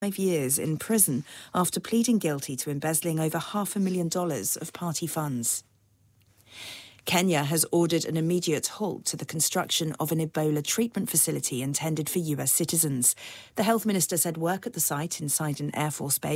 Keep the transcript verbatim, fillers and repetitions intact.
Five years in prison after pleading guilty to embezzling over half a million dollars of party funds. Kenya has ordered an immediate halt to the construction of an Ebola treatment facility intended for U S citizens. The health minister said work at the site inside an Air Force base